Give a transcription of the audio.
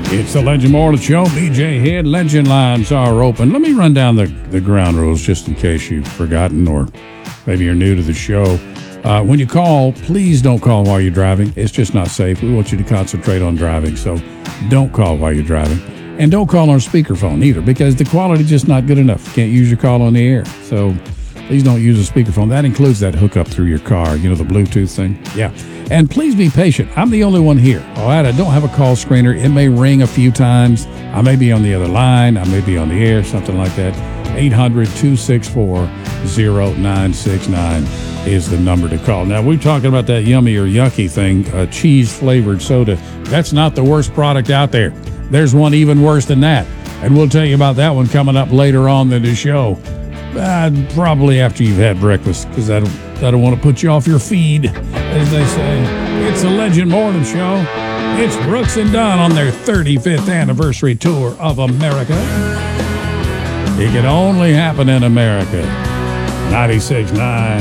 It's the Legend Morning Show. BJ Head. Legend lines are open. Let me run down the ground rules just in case you've forgotten or maybe you're new to the show. When you call, please don't call while you're driving. It's just not safe. We want you to concentrate on driving, so don't call while you're driving. And don't call on speakerphone either, because the quality's just not good enough. You can't use your call on the air. So please don't use a speakerphone. That includes that hookup through your car, the Bluetooth thing. Yeah. And please be patient. I'm the only one here. All right, I don't have a call screener. It may ring a few times. I may be on the other line. I may be on the air, something like that. 800-264-0969 is the number to call. Now, we're talking about that yummy or yucky thing, cheese-flavored soda. That's not the worst product out there. There's one even worse than that. And we'll tell you about that one coming up later on in the show. Probably after you've had breakfast, because I don't want to put you off your feed, as they say. It's a Legend Morning Show. It's Brooks and Dunn on their 35th anniversary tour of America. It can only happen in America. 96.9